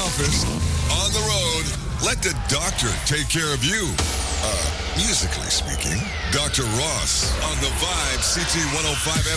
office, on the road, let the doctor take care of you. Musically speaking, Dr. Ross on the Vibe CT 105